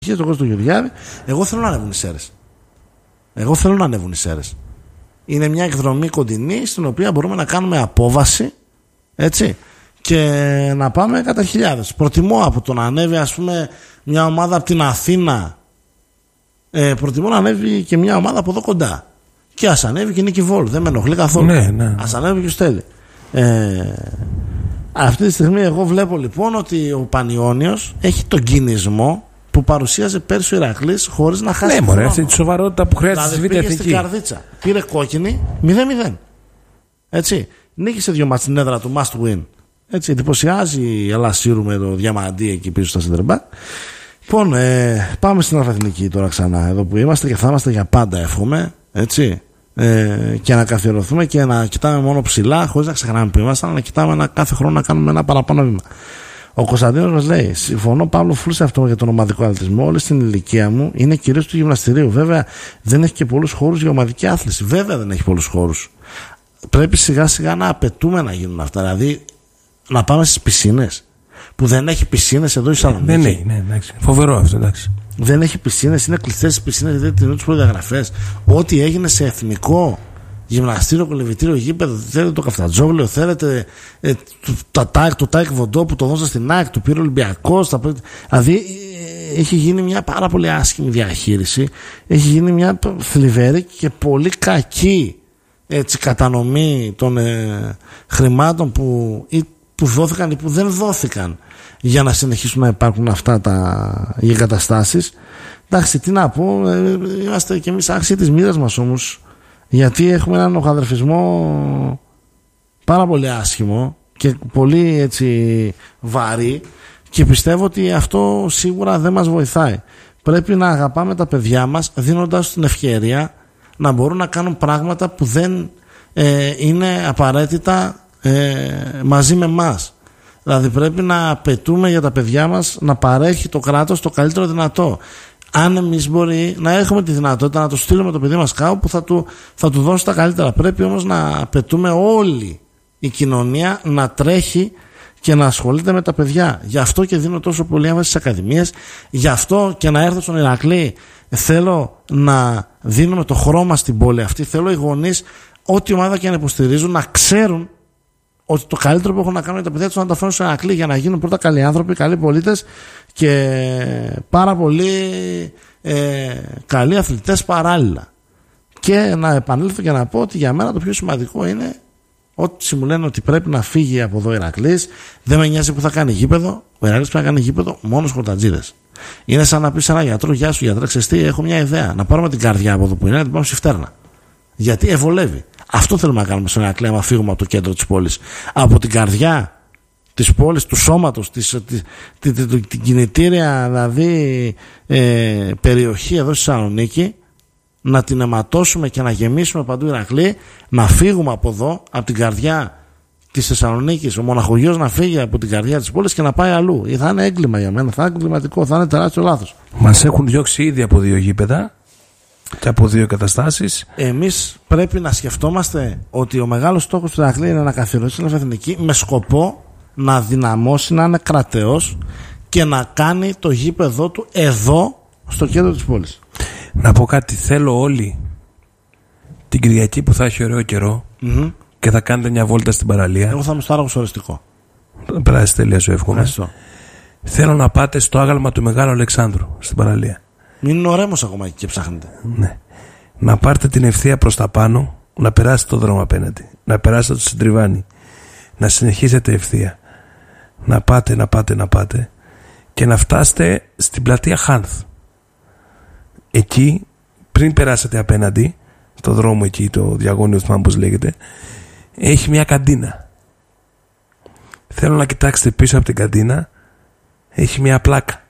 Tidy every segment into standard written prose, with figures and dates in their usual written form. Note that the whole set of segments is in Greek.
τον Κώστα Γεωργιάδη. Εγώ θέλω να ανέβουν οι Σέρρες. Είναι μια εκδρομή κοντινή στην οποία μπορούμε να κάνουμε απόβαση, έτσι, και να πάμε κατά χιλιάδες. Προτιμώ από το να ανέβει, ας πούμε, μια ομάδα από την Αθήνα, προτιμώ να ανέβει και μια ομάδα από εδώ κοντά. Και ας ανέβει και η Νίκη Βόλ, δεν με ενοχλεί καθόλου. Ναι. Ας ανέβει και ο Στέλι. Αυτή τη στιγμή εγώ βλέπω λοιπόν ότι ο Πανιώνιος έχει τον κινησμό που παρουσίαζε πέρσι ο Ηρακλής χωρίς να χάσει. Ναι, μωρέ, αυτή τη σοβαρότητα που χρειάζεται στη Β' Εθνική. Στην Καρδίτσα. Πήρε κόκκινη 0-0. Έτσι. Νίκησε 2 μάτς στην έδρα του, must win. Έτσι. Εντυπωσιάζει η Αλασσίρου με το διαμαντί εκεί πίσω στα center back. Λοιπόν, πάμε στην Εθνική τώρα ξανά. Εδώ που είμαστε και θα είμαστε για πάντα, εύχομαι. Έτσι. Και να καθιερωθούμε και να κοιτάμε μόνο ψηλά, χωρίς να ξεχνάμε που ήμασταν, αλλά να κοιτάμε κάθε χρόνο να κάνουμε ένα παραπάνω βήμα. Ο Κωνσταντίνος μας λέει: συμφωνώ, Παύλο, φουλ σε αυτό για τον ομαδικό αθλητισμό. Όλη στην ηλικία μου είναι κυρίως του γυμναστηρίου. Βέβαια, δεν έχει και πολλούς χώρους για ομαδική άθληση. Βέβαια, δεν έχει πολλούς χώρους. Πρέπει σιγά σιγά να απαιτούμε να γίνουν αυτά. Δηλαδή, να πάμε στις πισίνες. Που δεν έχει πισίνες εδώ η Σαλονίκη. Ναι, εντάξει. Φοβερό αυτό, εντάξει. Δεν έχει πισίνες, είναι κλειστές οι πισίνες, δεν τηρούν τις προδιαγραφές. Ό,τι έγινε σε εθνικό γυμναστήριο, κολυβητήριο, γήπεδο, θέλετε το Καφτατζόγλιο, θέλετε το ΤΑΙΚ Βοντό που το δώσα στην ΑΕΚ, του πήρε ο Ολυμπιακός. Δηλαδή έχει γίνει μια πάρα πολύ άσχημη διαχείριση, έχει γίνει μια θλιβερή και πολύ κακή, έτσι, κατανομή των χρημάτων που δόθηκαν ή που δεν δόθηκαν για να συνεχίσουν να υπάρχουν αυτά οι εγκαταστάσεις. Εντάξει, τι να πω, είμαστε κι εμείς άξιοι της μοίρας μας όμως, γιατί έχουμε έναν οχαδερφισμό πάρα πολύ άσχημο και πολύ, έτσι, βαρύ, και πιστεύω ότι αυτό σίγουρα δεν μας βοηθάει. Πρέπει να αγαπάμε τα παιδιά μας, δίνοντας τους την ευκαιρία να μπορούν να κάνουν πράγματα που δεν είναι απαραίτητα μαζί με εμάς. Δηλαδή πρέπει να απαιτούμε για τα παιδιά μας να παρέχει το κράτος το καλύτερο δυνατό. Αν εμείς μπορεί να έχουμε τη δυνατότητα να το στείλουμε το παιδί μας κάπου που θα του δώσει τα καλύτερα. Πρέπει όμως να απαιτούμε όλη η κοινωνία να τρέχει και να ασχολείται με τα παιδιά. Γι' αυτό και δίνω τόσο πολύ έμφαση στις ακαδημίες. Γι' αυτό και να έρθω στον Ηρακλή θέλω να δίνουμε το χρώμα στην πόλη αυτή. Θέλω οι γονείς, ό,τι ομάδα και να υποστηρίζουν, να ξέρουν ότι το καλύτερο που έχουν να κάνουν για τα παιδιά τους να τα φέρουν στον Ηρακλή για να γίνουν πρώτα καλοί άνθρωποι, καλοί πολίτες και πάρα πολύ καλοί αθλητές παράλληλα. Και να επανέλθω και να πω ότι για μένα το πιο σημαντικό είναι ότι μου λένε ότι πρέπει να φύγει από εδώ ο Ηρακλής. Δεν με νοιάζει που θα κάνει γήπεδο. Ο Ηρακλής πρέπει να κάνει γήπεδο μόνο σκορτατζίδες. Είναι σαν να πει σε έναν γιατρό: γεια σου γιατρέ, ξέρεις τι, έχω μια ιδέα. Να πάρουμε την καρδιά από εδώ που είναι, να την πάμε στη φτέρνα. Γιατί ευολεύει. Αυτό θέλουμε να κάνουμε στον Ηρακλή, άμα φύγουμε από το κέντρο της πόλης. Από την καρδιά της πόλης, του σώματος, την κινητήρια δηλαδή περιοχή εδώ στη Θεσσαλονίκη, να την αιματώσουμε και να γεμίσουμε παντού Ηρακλή, να φύγουμε από εδώ, από την καρδιά της Θεσσαλονίκης, ο μοναχογιός να φύγει από την καρδιά της πόλης και να πάει αλλού. Θα είναι έγκλημα για μένα, θα είναι εγκληματικό, θα είναι τεράστιο λάθος. Μας έχουν διώξει ήδη από 2 γήπεδα και από 2 καταστάσεις. Εμείς πρέπει να σκεφτόμαστε ότι ο μεγάλος στόχος του Ηρακλή είναι να καθιερώσει την εθνική με σκοπό να δυναμώσει, να είναι κρατεός και να κάνει το γήπεδό του εδώ στο κέντρο της πόλης. Να πω κάτι, θέλω όλοι την Κυριακή που θα έχει ωραίο καιρό και θα κάνετε μια βόλτα στην παραλία. Εγώ θα είμαι στο Άραγος οριστικό. Περάσει τέλεια, σου εύχομαι. Θέλω να πάτε στο άγαλμα του Μεγάλου Αλεξάνδρου στην παραλία. Μην είναι ωρέμος ακόμα εκεί και ψάχνετε. Ναι. Να πάρετε την ευθεία προς τα πάνω, να περάσετε το δρόμο απέναντι, να περάσετε το Συντριβάνι, να συνεχίσετε ευθεία. Να πάτε και να φτάσετε στην πλατεία Χάνθ. Εκεί, πριν περάσετε απέναντι, στο δρόμο εκεί, το διαγώνιο, θυμάμαι πώς λέγεται, έχει μια καντίνα. Θέλω να κοιτάξετε πίσω από την καντίνα, έχει μια πλάκα.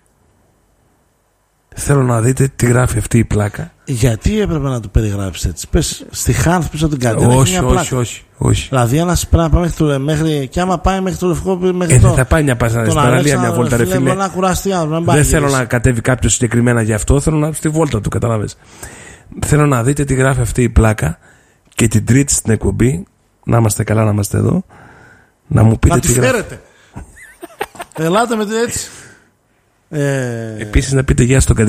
Θέλω να δείτε τι γράφει αυτή η πλάκα. Γιατί έπρεπε να το περιγράψεις έτσι? Πες στη Χάνθ πίσω από την καντίνα. Όχι. Δηλαδή ένας πρέπει να πάει μέχρι. Και άμα πάει μέχρι το Λευκό, μέχρι το. Θα πάει μια παραλία, μια βόλτα, ρε φίλε. Δεν θέλω να κατέβει κάποιο συγκεκριμένα γι' αυτό. Θέλω να στη βόλτα του, καταλάβες. Θέλω να δείτε τι γράφει αυτή η πλάκα και την Τρίτη στην εκπομπή. Να είμαστε καλά, να είμαστε εδώ. Να μου πείτε τι γράφει. Ελάτε με την έτσι. Επίσης να πείτε γεια στον